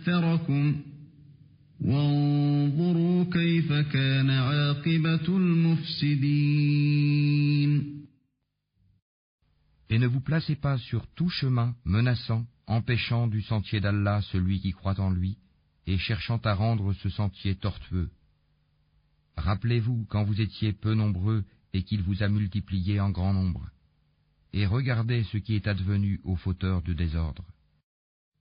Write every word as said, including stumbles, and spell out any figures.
أكثركم وانظروا كيف كان عاقبة المفسدين. Et ne vous placez pas sur tout chemin menaçant, empêchant du sentier d'Allah celui qui croit en lui, et cherchant à rendre ce sentier tortueux. Rappelez-vous quand vous étiez peu nombreux et qu'il vous a multipliés en grand nombre. Et regardez ce qui est advenu aux fauteurs de désordre.